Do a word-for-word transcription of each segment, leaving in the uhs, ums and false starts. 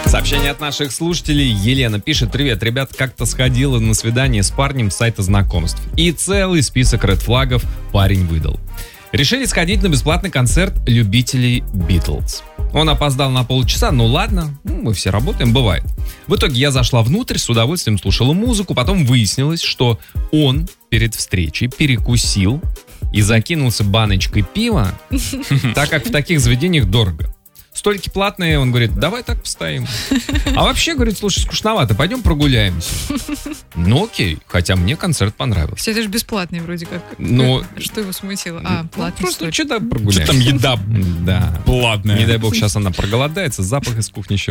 Сообщение от наших слушателей. Елена пишет: привет, ребят, как-то сходила на свидание с парнем с сайта знакомств. И целый список ред-флагов парень выдал. Решили сходить на бесплатный концерт любителей Битлз. Он опоздал на полчаса, ну ладно, мы все работаем, бывает. В итоге я зашла внутрь, с удовольствием слушала музыку, потом выяснилось, что он перед встречей перекусил и закинулся баночкой пива, так как в таких заведениях дорого. Столики платные, он говорит, давай так постоим. А вообще, говорит, слушай, скучновато, пойдем прогуляемся. Ну окей, хотя мне концерт понравился. Это же бесплатный вроде как. Но... Что его смутило? А, платный. Просто что-то прогуляемся. Что там еда да. платная. Не дай бог, сейчас она проголодается, запах из кухни еще.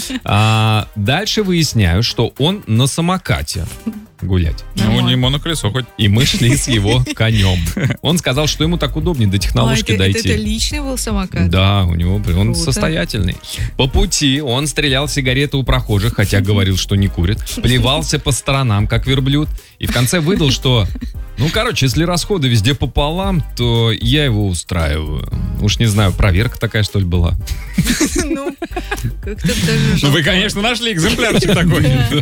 А, дальше выясняю, что он на самокате гулять. Ну, не моноколесо хоть. И мы шли с его конем. Он сказал, что ему так удобнее до технологии а, это, дойти. Это личный был самокат? Да, у него он Круто. Состоятельный. По пути он стрелял сигареты у прохожих, хотя говорил, что не курит. Плевался по сторонам, как верблюд. И в конце выдал, что... Ну, короче, если расходы везде пополам, то я его устраиваю. Уж не знаю, проверка такая, что ли, была? Ну, как-то даже... Ну, вы, конечно, нашли экземплярчик такой.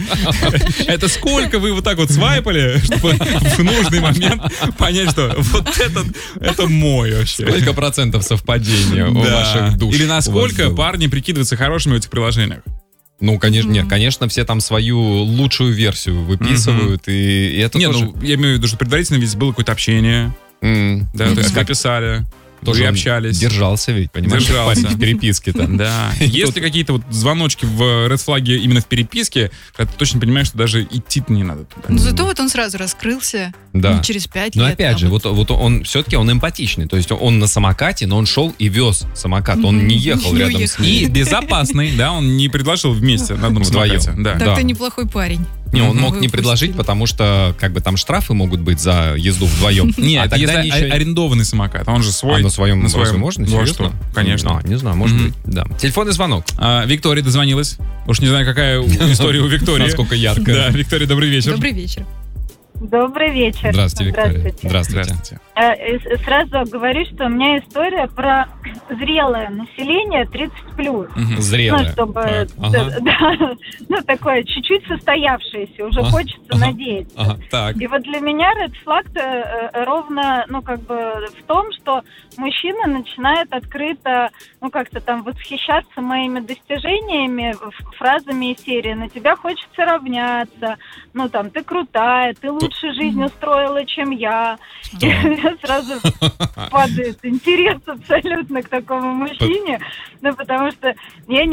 Это сколько вы вот так вот свайпали, чтобы в нужный момент понять, что вот этот, это мой вообще. Сколько процентов совпадения у ваших душ? Или насколько парни прикидываются хорошими в этих приложениях? Ну, конечно, нет, конечно, все там свою лучшую версию выписывают, mm-hmm. и, и это не, тоже... ну, я имею в виду, что предварительно ведь было какое-то общение, mm-hmm. да, mm-hmm. то есть вы писали, тоже вы общались. Держался ведь, понимаешь, держался. в переписке-то. Да. Если какие-то вот звоночки в редфлаге именно в переписке, ты точно понимаешь, что даже идти-то не надо туда. Ну, зато вот он сразу раскрылся. Да. Ну, через пять но лет. опять же, вот, вот он все-таки он эмпатичный. То есть он на самокате, но он шел и вез самокат. Он mm-hmm. не ехал не рядом уехал. с ним. И безопасный, да, он не предложил вместе на одном вдвоем. самокате. Да. Так да. ты неплохой парень. Не, он мог Вы не предложить, упустили. потому что как бы там штрафы могут быть за езду вдвоем. Нет, а если тогда еще... арендованный самокат, он же свой. А на своем, на своем. можно? Ну, а Серьезно? что? Конечно. А, не знаю, может Мгм. быть, да. Телефонный звонок. А, Виктория дозвонилась. Уж не знаю, какая история у Виктории. Насколько ярко. Да, Виктория, добрый вечер. Добрый вечер. Добрый вечер. Здравствуйте, Виктория. Здравствуйте. Здравствуйте. Здравствуйте. Э, э, Сразу говорю, что у меня история про зрелое население тридцать плюс. Мгм. Ну, Зрелая. чтобы, Так, да, ага. да, ну, такое чуть-чуть состоявшееся, уже Ага, хочется ага, надеяться. Ага, так. И вот для меня red flag ровно, ну, как бы в том, что мужчина начинает открыто, ну, как-то там восхищаться моими достижениями, ф- фразами из серии «на тебя хочется равняться», ну, там, «ты крутая», «ты лучше жизнь устроила, чем я». И у меня сразу падает интерес абсолютно к такому мужчине, ну, потому что я